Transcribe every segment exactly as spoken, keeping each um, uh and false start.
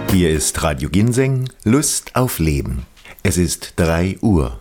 Hier ist Radio Ginseng, Lust auf Leben. Es ist drei Uhr.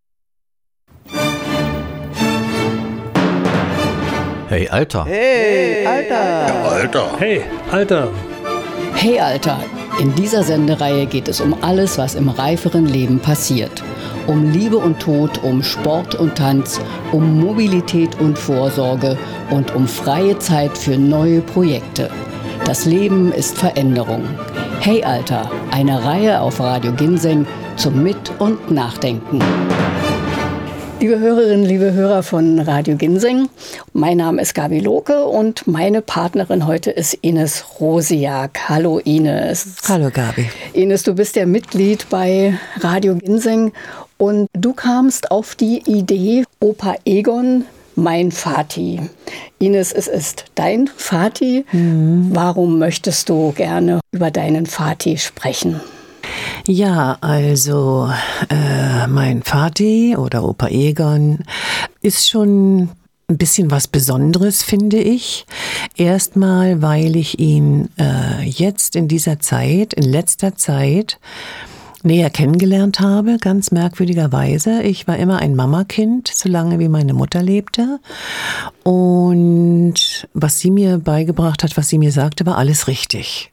Hey, Alter. Hey, Alter. Ja, Alter. Hey, Alter. Hey, Alter. In dieser Sendereihe geht es um alles, was im reiferen Leben passiert. Um Liebe und Tod, um Sport und Tanz, um Mobilität und Vorsorge und um freie Zeit für neue Projekte. Das Leben ist Veränderung. Hey Alter, eine Reihe auf Radio Ginseng zum Mit- und Nachdenken. Liebe Hörerinnen, liebe Hörer von Radio Ginseng, mein Name ist Gabi Lohke und meine Partnerin heute ist Ines Rosiak. Hallo Ines. Hallo Gabi. Ines, du bist ja Mitglied bei Radio Ginseng und du kamst auf die Idee, Opa Egon, mein Vati. Ines, es ist dein Vati. Mhm. Warum möchtest du gerne über deinen Vati sprechen? Ja, also äh, mein Vati oder Opa Egon ist schon ein bisschen was Besonderes, finde ich. Erstmal, weil ich ihn äh, jetzt in dieser Zeit, in letzter Zeit, näher kennengelernt habe, ganz merkwürdigerweise. Ich war immer ein Mamakind, solange wie meine Mutter lebte. Und was sie mir beigebracht hat, was sie mir sagte, war alles richtig.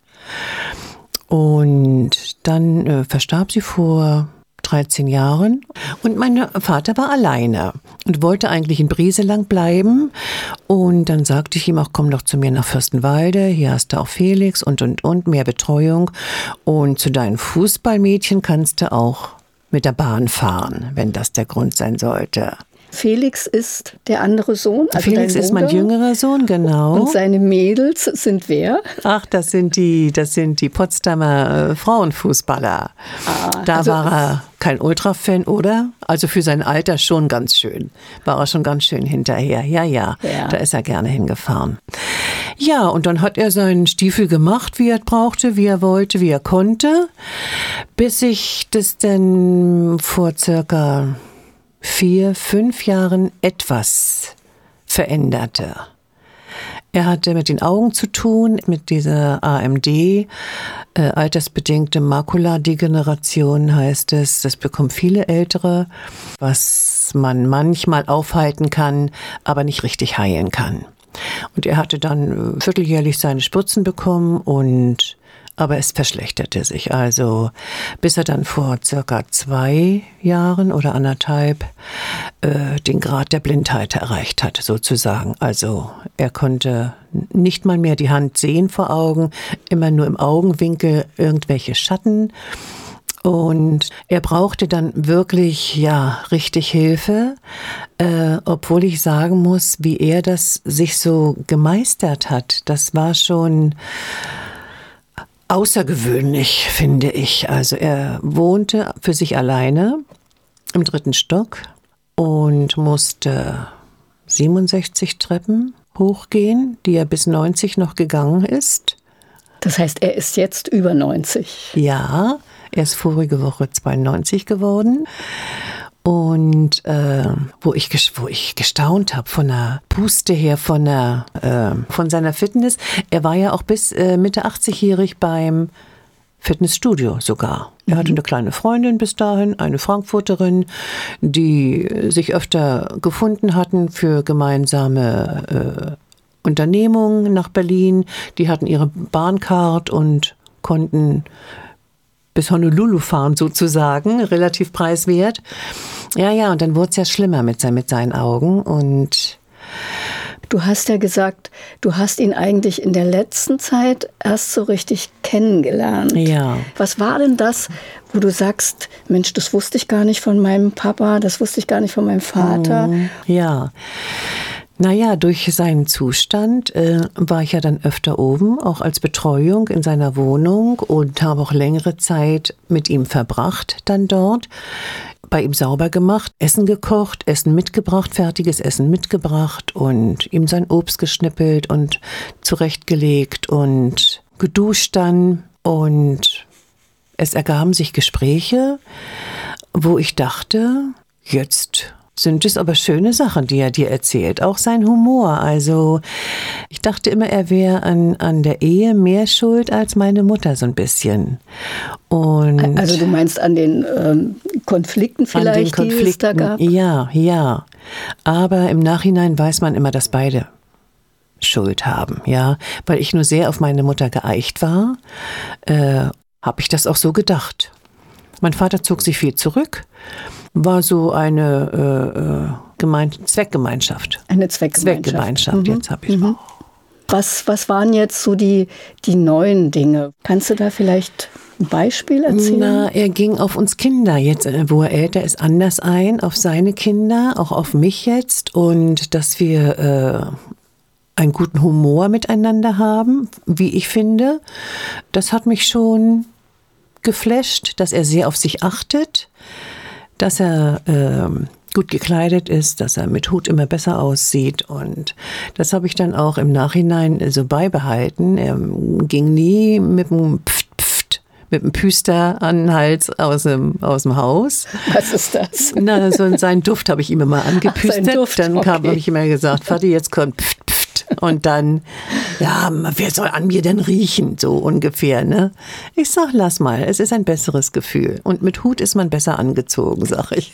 Und dann äh, verstarb sie vor dreizehn Jahren und mein Vater war alleine und wollte eigentlich in Brieselang bleiben. Und dann sagte ich ihm auch, komm doch zu mir nach Fürstenwalde, hier hast du auch Felix und, und, und, mehr Betreuung. Und zu deinen Fußballmädchen kannst du auch mit der Bahn fahren, wenn das der Grund sein sollte. Felix ist der andere Sohn, also Felix dein ist mein jüngerer Sohn, genau. Und seine Mädels sind wer? Ach, das sind die, das sind die Potsdamer äh, Frauenfußballer. Ah, da also war er kein Ultra-Fan, oder? Also für sein Alter schon ganz schön. War er schon ganz schön hinterher. Ja, ja, ja. Da ist er gerne hingefahren. Ja, und dann hat er seinen Stiefel gemacht, wie er brauchte, wie er wollte, wie er konnte. Bis ich das dann vor circa vier, fünf Jahren etwas veränderte. Er hatte mit den Augen zu tun, mit dieser A M D, äh, altersbedingte Makuladegeneration heißt es. Das bekommen viele Ältere, was man manchmal aufhalten kann, aber nicht richtig heilen kann. Und er hatte dann äh, vierteljährlich seine Spritzen bekommen und aber es verschlechterte sich, also bis er dann vor circa zwei Jahren oder anderthalb äh, den Grad der Blindheit erreicht hat, sozusagen. Also er konnte nicht mal mehr die Hand sehen vor Augen, immer nur im Augenwinkel irgendwelche Schatten. Und er brauchte dann wirklich, ja, richtig Hilfe, äh, obwohl ich sagen muss, wie er das sich so gemeistert hat, das war schon außergewöhnlich, finde ich. Also er wohnte für sich alleine im dritten Stock und musste siebenundsechzig Treppen hochgehen, die er bis neunzig noch gegangen ist. Das heißt, er ist jetzt über neunzig? Ja, er ist vorige Woche zweiundneunzig geworden. Und äh, wo ich wo ich gestaunt habe von der Puste her, von der äh, von seiner Fitness. Er war ja auch bis äh, Mitte achtzigjährig beim Fitnessstudio sogar. Er hatte eine kleine Freundin bis dahin, eine Frankfurterin, die sich öfter gefunden hatten für gemeinsame äh, Unternehmungen nach Berlin. Die hatten ihre Bahncard und konnten bis Honolulu fahren sozusagen, relativ preiswert. Ja, ja, und dann wurde es ja schlimmer mit, mit seinen Augen. Und du hast ja gesagt, du hast ihn eigentlich in der letzten Zeit erst so richtig kennengelernt. Ja. Was war denn das, wo du sagst, Mensch, das wusste ich gar nicht von meinem Papa, das wusste ich gar nicht von meinem Vater? Ja. Naja, durch seinen Zustand äh, war ich ja dann öfter oben, auch als Betreuung in seiner Wohnung und habe auch längere Zeit mit ihm verbracht dann dort, bei ihm sauber gemacht, Essen gekocht, Essen mitgebracht, fertiges Essen mitgebracht und ihm sein Obst geschnippelt und zurechtgelegt und geduscht dann. Und es ergaben sich Gespräche, wo ich dachte, jetzt sind es aber schöne Sachen, die er dir erzählt. Auch sein Humor. Also ich dachte immer, er wäre an, an der Ehe mehr schuld als meine Mutter so ein bisschen. Und also du meinst an den ähm, Konflikten vielleicht, an den Konflikten, die es da gab? Ja, ja. Aber im Nachhinein weiß man immer, dass beide Schuld haben. Ja, weil ich nur sehr auf meine Mutter geeicht war, äh, habe ich das auch so gedacht. Mein Vater zog sich viel zurück. War so eine äh, Gemein- Zweckgemeinschaft. Eine Zweckgemeinschaft. Zweckgemeinschaft, mhm. jetzt habe ich es mhm. auch. Was, was waren jetzt so die, die neuen Dinge? Kannst du da vielleicht ein Beispiel erzählen? Na, er ging auf uns Kinder jetzt, wo er älter ist, anders ein, auf seine Kinder, auch auf mich jetzt. Und dass wir äh, einen guten Humor miteinander haben, wie ich finde, das hat mich schon geflasht, dass er sehr auf sich achtet, dass er äh, gut gekleidet ist, dass er mit Hut immer besser aussieht, und das habe ich dann auch im Nachhinein so beibehalten. Er ging nie mit einem Pft, Pft, mit einem Püster an den Hals aus dem, aus dem Haus. Was ist das? Na, so seinen Duft habe ich ihm immer angepüstert. Ach, Duft, dann okay. habe ich immer gesagt, Vati, jetzt kommt Pft, Pft. Und dann, ja, wer soll an mir denn riechen, so ungefähr, ne? Ich sag, lass mal, es ist ein besseres Gefühl. Und mit Hut ist man besser angezogen, sag ich.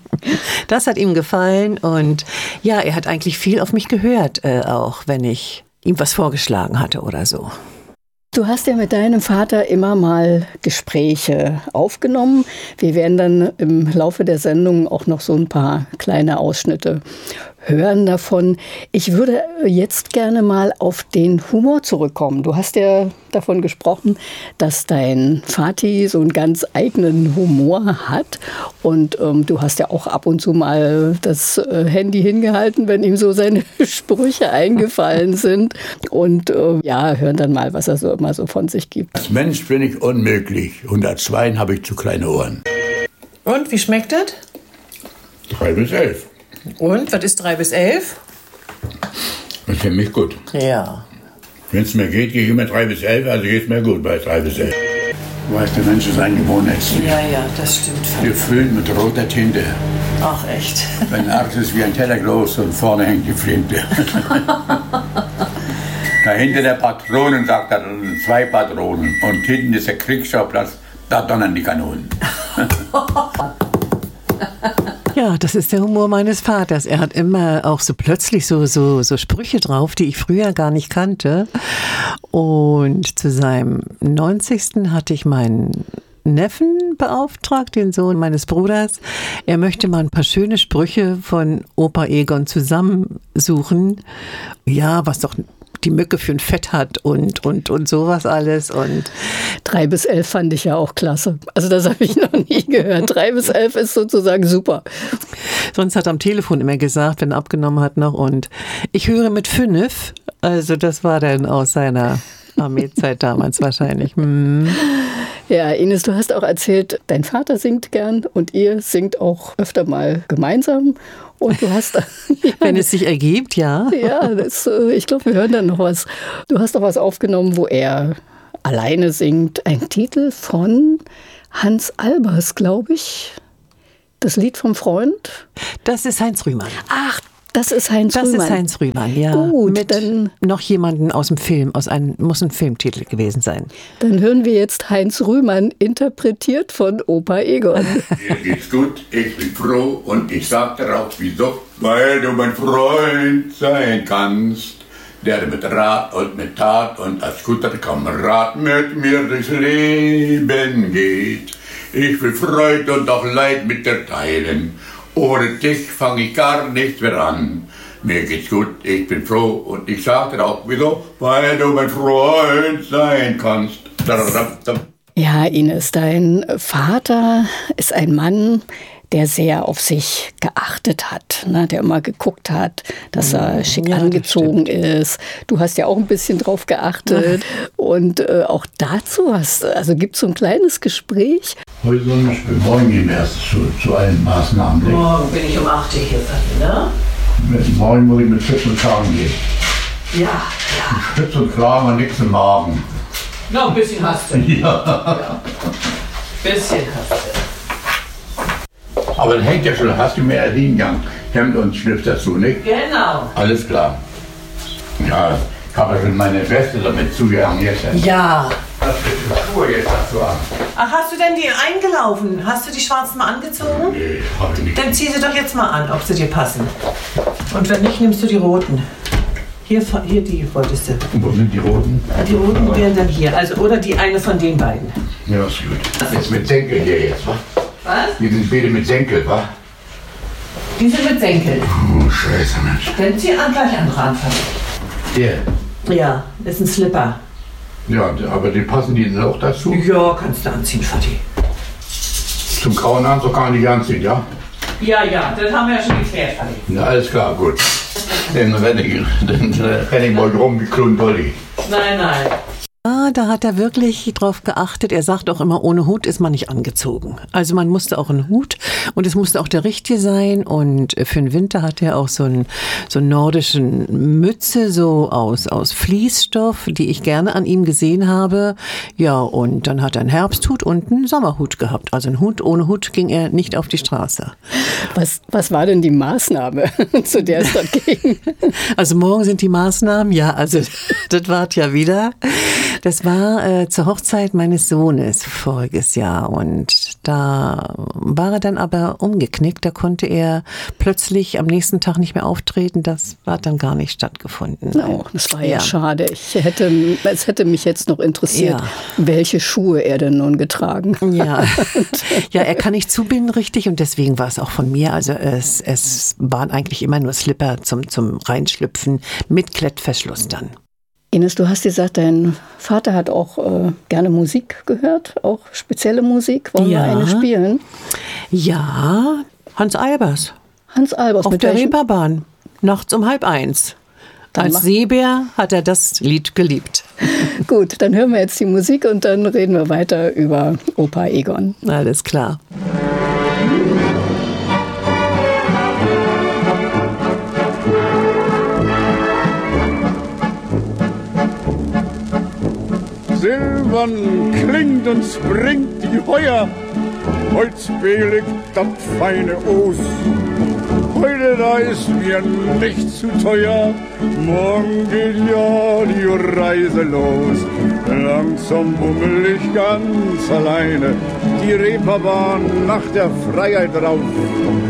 Das hat ihm gefallen, und ja, er hat eigentlich viel auf mich gehört, äh, auch wenn ich ihm was vorgeschlagen hatte oder so. Du hast ja mit deinem Vater immer mal Gespräche aufgenommen. Wir werden dann im Laufe der Sendung auch noch so ein paar kleine Ausschnitte hören davon. Ich würde jetzt gerne mal auf den Humor zurückkommen. Du hast ja davon gesprochen, dass dein Vati so einen ganz eigenen Humor hat. Und ähm, du hast ja auch ab und zu mal das äh, Handy hingehalten, wenn ihm so seine Sprüche eingefallen sind. Und äh, ja, hören dann mal, was er so immer so von sich gibt. Als Mensch bin ich unmöglich und als Schwein habe ich zu kleine Ohren. Und, wie schmeckt das? Drei bis elf. Und, was ist drei bis elf? Das ist für mich gut. Ja. Wenn es mir geht, gehe ich immer drei bis elf, also geht es mir gut bei drei bis elf. Du weißt, der Mensch ist ein Gewohnheitstier. Ja, ja, das stimmt. Gefüllt mit roter Tinte. Ach, echt? Sein Arsch ist wie ein Teller groß und vorne hängt die Flinte. Dahinter der Patronen, sagt er, zwei Patronen. Und hinten ist der Kriegsschauplatz, da donnern die Kanonen. Ja, das ist der Humor meines Vaters. Er hat immer auch so plötzlich so, so, so Sprüche drauf, die ich früher gar nicht kannte. Und zu seinem neunzigsten hatte ich meinen Neffen beauftragt, den Sohn meines Bruders. Er möchte mal ein paar schöne Sprüche von Opa Egon zusammensuchen. Ja, was doch die Mücke für ein Fett hat und, und, und sowas alles. Und drei bis elf fand ich ja auch klasse. Also das habe ich noch nie gehört. drei bis elf ist sozusagen super. Sonst hat er am Telefon immer gesagt, wenn er abgenommen hat noch. Und ich höre mit fünf. Also das war dann aus seiner Armeezeit damals wahrscheinlich. Hm. Ja, Ines, du hast auch erzählt, dein Vater singt gern und ihr singt auch öfter mal gemeinsam. Und du hast, ja, wenn es sich ergibt, ja. Ja, das, ich glaube, wir hören dann noch was. Du hast doch was aufgenommen, wo er alleine singt. Ein Titel von Hans Albers, glaube ich. Das Lied vom Freund. Das ist Heinz Rühmann. Ach, das ist Heinz das Rühmann. Das ist Heinz Rühmann, ja. Gut, mit dann noch jemanden aus dem Film, aus einem, muss ein Filmtitel gewesen sein. Dann hören wir jetzt Heinz Rühmann, interpretiert von Opa Egon. Mir geht's gut, ich bin froh und ich sag darauf wieso, weil du mein Freund sein kannst, der mit Rat und mit Tat und als guter Kamerad mit mir durchs Leben geht. Ich will Freude und auch Leid mit dir teilen. Ohne dich fange ich gar nicht mehr an. Mir geht's gut, ich bin froh und ich sag dir auch wieso, weil du mein Freund sein kannst. Ja, Ines, dein Vater ist ein Mann, der sehr auf sich geachtet hat, ne? Der immer geguckt hat, dass er schick ja, angezogen ist. Du hast ja auch ein bisschen drauf geachtet. Und äh, auch dazu hast also gibt es so ein kleines Gespräch. Heute soll ich morgen gehen erst zu, zu allen Maßnahmen. Morgen bin ich um acht Uhr hier, ne? Morgen muss ich mit Schütz und Kragen gehen. Ja, ja. Mit Schütz und Kragen und nichts im Magen. Na, ein bisschen hast du. Ja. ja. Bisschen hast du. Aber das hängt ja schon, hast du mehr Hingang. Hemd und Schlips dazu, nicht? Genau. Alles klar. Ja, ich habe schon meine Weste damit zugehangen jetzt. Ja. Was für Schuhe jetzt dazu an? Ach, hast du denn die eingelaufen? Hast du die schwarzen mal angezogen? Nee, habe ich nicht. Dann zieh sie doch jetzt mal an, ob sie dir passen. Und wenn nicht, nimmst du die roten. Hier, hier die wolltest du. Und wo sind die roten? Die roten wären dann hier. Also, oder die eine von den beiden. Ja, ist gut. Jetzt mit Senkel hier jetzt, wa? Was? Die sind beide mit Senkel, wa? Die sind mit Senkel. Oh, scheiße, Mensch. Dann zieh an, gleich andere anfangen. Der? Ja, das ist ein Slipper. Ja, aber die passen die denn auch dazu? Ja, kannst du anziehen, Vati. Zum grauen Anzug kann man die anziehen, ja? Ja, ja, das haben wir ja schon geklärt, Vati. Na, alles klar, gut. Dann renne ich, dann renne ich mal rum wie Klon Dolly. Nein, nein. Ah, da hat er wirklich drauf geachtet. Er sagt auch immer, ohne Hut ist man nicht angezogen. Also man musste auch einen Hut und es musste auch der richtige sein. Und für den Winter hat er auch so einen, so einen nordischen Mütze, so aus, aus Fließstoff, die ich gerne an ihm gesehen habe. Ja, und dann hat er einen Herbsthut und einen Sommerhut gehabt. Also ein Hut, ohne Hut ging er nicht auf die Straße. Was, was war denn die Maßnahme, zu der es dort ging? Also morgen sind die Maßnahmen, ja, also das war ja wieder. Das war äh, zur Hochzeit meines Sohnes voriges Jahr und da war er dann aber umgeknickt. Da konnte er plötzlich am nächsten Tag nicht mehr auftreten. Das hat dann gar nicht stattgefunden. Oh, das war ja, ja schade. Ich hätte, es hätte mich jetzt noch interessiert, ja. welche Schuhe er denn nun getragen hat. Ja. Ja, er kann nicht zubinden richtig und deswegen war es auch von mir. Also es, es waren eigentlich immer nur Slipper zum, zum Reinschlüpfen mit Klettverschluss dann. Ines, du hast gesagt, dein Vater hat auch äh, gerne Musik gehört, auch spezielle Musik. Wollen ja. wir eine spielen? Ja, Hans Albers. Hans Albers. Auf mit der welchem? Reeperbahn, nachts um halb eins. Dann Als mach- Seebär hat er das Lied geliebt. Gut, dann hören wir jetzt die Musik und dann reden wir weiter über Opa Egon. Alles klar. Silbern klingt und springt die Heuer, holzbehlig das feine Os. Heute da ist mir nicht zu teuer, morgen geht ja die Reise los. Langsam bummel ich ganz alleine die Reeperbahn nach der Freiheit rauf.